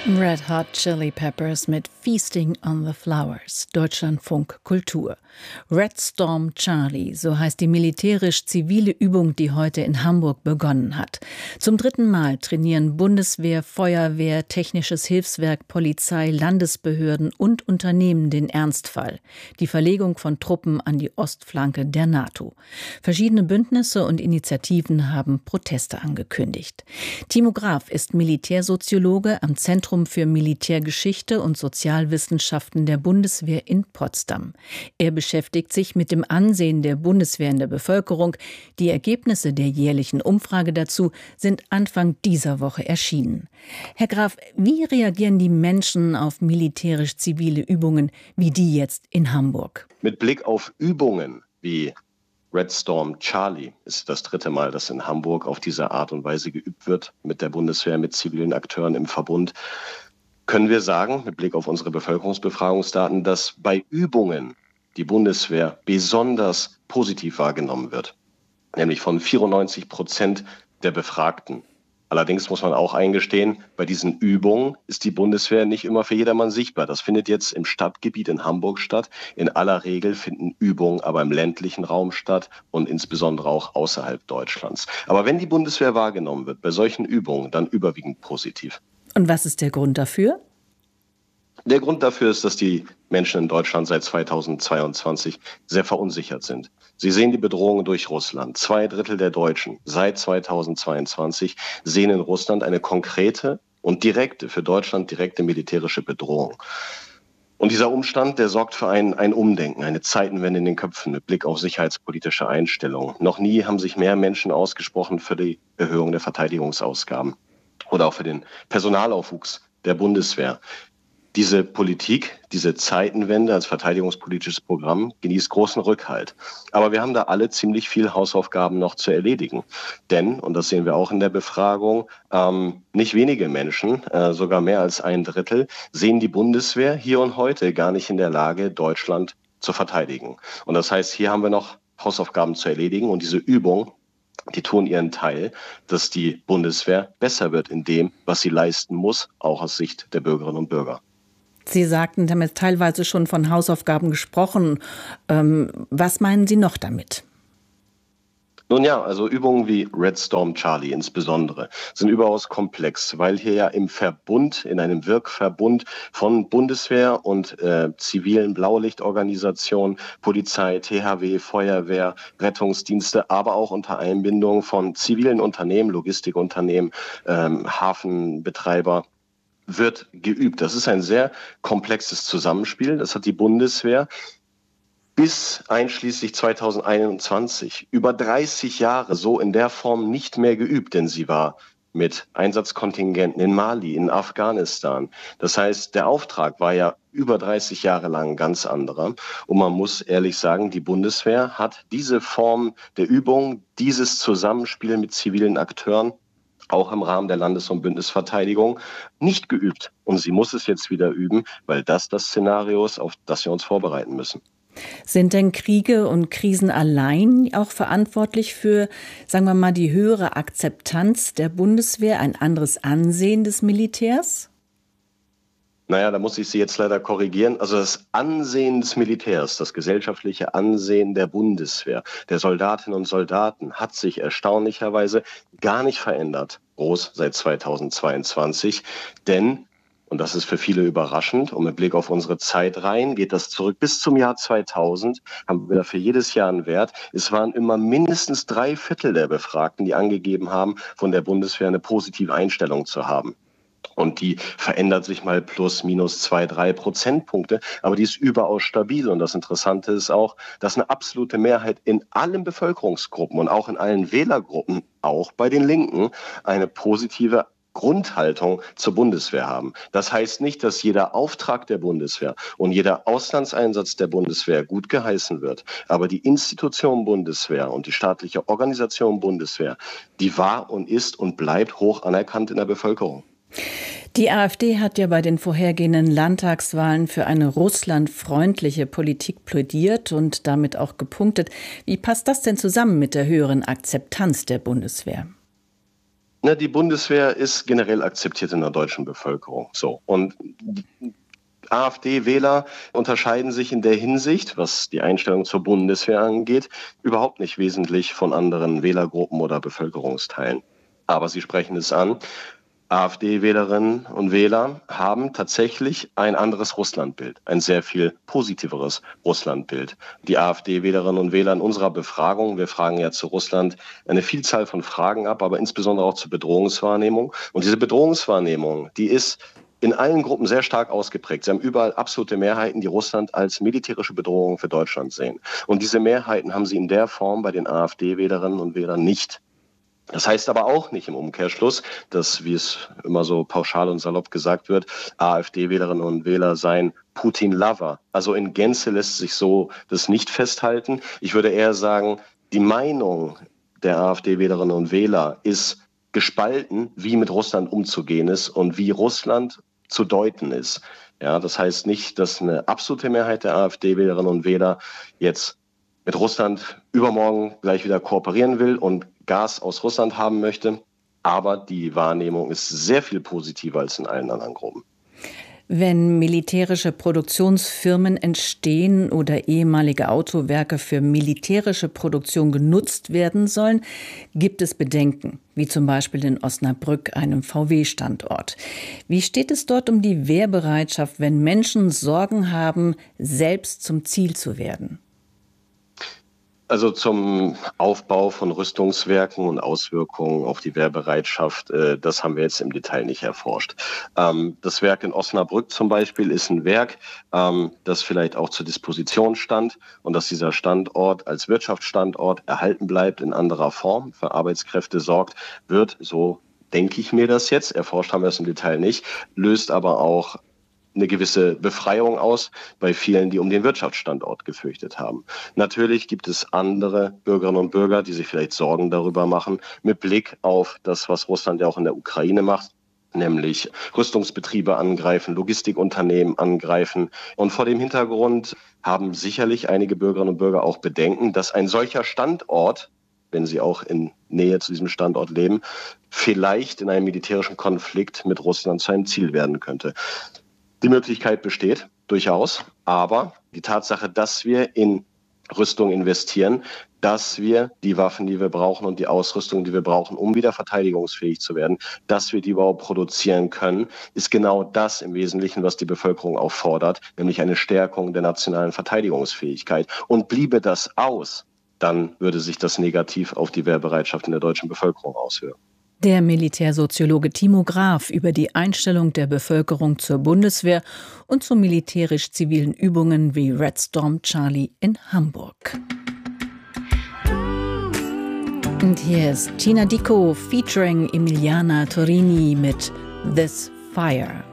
Red Hot Chili Peppers mit Feasting on the Flowers, Deutschlandfunk Kultur. Red Storm Charlie, so heißt die militärisch-zivile Übung, die heute in Hamburg begonnen hat. Zum 3. Mal trainieren Bundeswehr, Feuerwehr, Technisches Hilfswerk, Polizei, Landesbehörden und Unternehmen den Ernstfall: die Verlegung von Truppen an die Ostflanke der NATO. Verschiedene Bündnisse und Initiativen haben Proteste angekündigt. Timo Graf ist Militärsoziologe am Zentrum für Militärgeschichte und Sozialwissenschaften der Bundeswehr in Potsdam. Er beschäftigt sich mit dem Ansehen der Bundeswehr in der Bevölkerung. Die Ergebnisse der jährlichen Umfrage dazu sind Anfang dieser Woche erschienen. Herr Graf, wie reagieren die Menschen auf militärisch-zivile Übungen wie die jetzt in Hamburg? Mit Blick auf Übungen wie Red Storm Charlie ist das 3. Mal, dass in Hamburg auf diese Art und Weise geübt wird, mit der Bundeswehr, mit zivilen Akteuren im Verbund, können wir sagen, mit Blick auf unsere Bevölkerungsbefragungsdaten, dass bei Übungen die Bundeswehr besonders positiv wahrgenommen wird, nämlich von 94% der Befragten. Allerdings muss man auch eingestehen, bei diesen Übungen ist die Bundeswehr nicht immer für jedermann sichtbar. Das findet jetzt im Stadtgebiet in Hamburg statt. In aller Regel finden Übungen aber im ländlichen Raum statt und insbesondere auch außerhalb Deutschlands. Aber wenn die Bundeswehr wahrgenommen wird, bei solchen Übungen, dann überwiegend positiv. Und was ist der Grund dafür? Der Grund dafür ist, dass die Menschen in Deutschland seit 2022 sehr verunsichert sind. Sie sehen die Bedrohung durch Russland. 2/3 der Deutschen seit 2022 sehen in Russland eine konkrete und direkte, für Deutschland direkte militärische Bedrohung. Und dieser Umstand, der sorgt für ein Umdenken, eine Zeitenwende in den Köpfen mit Blick auf sicherheitspolitische Einstellungen. Noch nie haben sich mehr Menschen ausgesprochen für die Erhöhung der Verteidigungsausgaben oder auch für den Personalaufwuchs der Bundeswehr. Diese Politik, diese Zeitenwende als verteidigungspolitisches Programm genießt großen Rückhalt. Aber wir haben da alle ziemlich viel Hausaufgaben noch zu erledigen. Denn, und das sehen wir auch in der Befragung, nicht wenige Menschen, sogar mehr als 1/3, sehen die Bundeswehr hier und heute gar nicht in der Lage, Deutschland zu verteidigen. Und das heißt, hier haben wir noch Hausaufgaben zu erledigen. Und diese Übung, die tun ihren Teil, dass die Bundeswehr besser wird in dem, was sie leisten muss, auch aus Sicht der Bürgerinnen und Bürger. Sie sagten, Sie haben jetzt teilweise schon von Hausaufgaben gesprochen. Was meinen Sie noch damit? Nun ja, also Übungen wie Red Storm Charlie insbesondere sind überaus komplex, weil hier ja im Verbund, in einem Wirkverbund von Bundeswehr und zivilen Blaulichtorganisationen, Polizei, THW, Feuerwehr, Rettungsdienste, aber auch unter Einbindung von zivilen Unternehmen, Logistikunternehmen, Hafenbetreiber, wird geübt. Das ist ein sehr komplexes Zusammenspiel. Das hat die Bundeswehr bis einschließlich 2021 über 30 Jahre so in der Form nicht mehr geübt, denn sie war mit Einsatzkontingenten in Mali, in Afghanistan. Das heißt, der Auftrag war ja über 30 Jahre lang ein ganz anderer. Und man muss ehrlich sagen, die Bundeswehr hat diese Form der Übung, dieses Zusammenspiel mit zivilen Akteuren auch im Rahmen der Landes- und Bündnisverteidigung nicht geübt. Und sie muss es jetzt wieder üben, weil das Szenario ist, auf das wir uns vorbereiten müssen. Sind denn Kriege und Krisen allein auch verantwortlich für, sagen wir mal, die höhere Akzeptanz der Bundeswehr, ein anderes Ansehen des Militärs? Naja, da muss ich Sie jetzt leider korrigieren. Also das Ansehen des Militärs, das gesellschaftliche Ansehen der Bundeswehr, der Soldatinnen und Soldaten hat sich erstaunlicherweise gar nicht verändert, groß seit 2022. Denn, und das ist für viele überraschend, und mit Blick auf unsere Zeit rein, geht das zurück bis zum Jahr 2000, haben wir dafür jedes Jahr einen Wert. Es waren immer mindestens 3/4 der Befragten, die angegeben haben, von der Bundeswehr eine positive Einstellung zu haben. Und die verändert sich mal plus, minus 2-3 Prozentpunkte, aber die ist überaus stabil. Und das Interessante ist auch, dass eine absolute Mehrheit in allen Bevölkerungsgruppen und auch in allen Wählergruppen, auch bei den Linken, eine positive Grundhaltung zur Bundeswehr haben. Das heißt nicht, dass jeder Auftrag der Bundeswehr und jeder Auslandseinsatz der Bundeswehr gut geheißen wird. Aber die Institution Bundeswehr und die staatliche Organisation Bundeswehr, die war und ist und bleibt hoch anerkannt in der Bevölkerung. Die AfD hat ja bei den vorhergehenden Landtagswahlen für eine russlandfreundliche Politik plädiert und damit auch gepunktet. Wie passt das denn zusammen mit der höheren Akzeptanz der Bundeswehr? Die Bundeswehr ist generell akzeptiert in der deutschen Bevölkerung. So. Und AfD-Wähler unterscheiden sich in der Hinsicht, was die Einstellung zur Bundeswehr angeht, überhaupt nicht wesentlich von anderen Wählergruppen oder Bevölkerungsteilen. Aber sie sprechen es an. AfD-Wählerinnen und Wähler haben tatsächlich ein anderes Russlandbild, ein sehr viel positiveres Russlandbild. Die AfD-Wählerinnen und Wähler in unserer Befragung, wir fragen ja zu Russland eine Vielzahl von Fragen ab, aber insbesondere auch zur Bedrohungswahrnehmung. Und diese Bedrohungswahrnehmung, die ist in allen Gruppen sehr stark ausgeprägt. Sie haben überall absolute Mehrheiten, die Russland als militärische Bedrohung für Deutschland sehen. Und diese Mehrheiten haben sie in der Form bei den AfD-Wählerinnen und Wählern nicht. Das heißt aber auch nicht im Umkehrschluss, dass, wie es immer so pauschal und salopp gesagt wird, AfD-Wählerinnen und Wähler seien Putin-Lover. Also in Gänze lässt sich so das nicht festhalten. Ich würde eher sagen, die Meinung der AfD-Wählerinnen und Wähler ist gespalten, wie mit Russland umzugehen ist und wie Russland zu deuten ist. Ja, das heißt nicht, dass eine absolute Mehrheit der AfD-Wählerinnen und Wähler jetzt mit Russland übermorgen gleich wieder kooperieren will und Gas aus Russland haben möchte. Aber die Wahrnehmung ist sehr viel positiver als in allen anderen Gruppen. Wenn militärische Produktionsfirmen entstehen oder ehemalige Autowerke für militärische Produktion genutzt werden sollen, gibt es Bedenken, wie zum Beispiel in Osnabrück, einem VW-Standort. Wie steht es dort um die Wehrbereitschaft, wenn Menschen Sorgen haben, selbst zum Ziel zu werden? Also zum Aufbau von Rüstungswerken und Auswirkungen auf die Wehrbereitschaft, das haben wir jetzt im Detail nicht erforscht. Das Werk in Osnabrück zum Beispiel ist ein Werk, das vielleicht auch zur Disposition stand und dass dieser Standort als Wirtschaftsstandort erhalten bleibt in anderer Form, für Arbeitskräfte sorgt, wird, so denke ich mir das jetzt, erforscht haben wir es im Detail nicht, löst aber auch eine gewisse Befreiung aus bei vielen, die um den Wirtschaftsstandort gefürchtet haben. Natürlich gibt es andere Bürgerinnen und Bürger, die sich vielleicht Sorgen darüber machen, mit Blick auf das, was Russland ja auch in der Ukraine macht, nämlich Rüstungsbetriebe angreifen, Logistikunternehmen angreifen. Und vor dem Hintergrund haben sicherlich einige Bürgerinnen und Bürger auch Bedenken, dass ein solcher Standort, wenn sie auch in Nähe zu diesem Standort leben, vielleicht in einem militärischen Konflikt mit Russland zu einem Ziel werden könnte. Die Möglichkeit besteht durchaus, aber die Tatsache, dass wir in Rüstung investieren, dass wir die Waffen, die wir brauchen und die Ausrüstung, die wir brauchen, um wieder verteidigungsfähig zu werden, dass wir die überhaupt produzieren können, ist genau das im Wesentlichen, was die Bevölkerung auch fordert, nämlich eine Stärkung der nationalen Verteidigungsfähigkeit. Und bliebe das aus, dann würde sich das negativ auf die Wehrbereitschaft in der deutschen Bevölkerung auswirken. Der Militärsoziologe Timo Graf über die Einstellung der Bevölkerung zur Bundeswehr und zu militärisch-zivilen Übungen wie Red Storm Charlie in Hamburg. Und hier ist Tina Dicko featuring Emiliana Torini mit This Fire.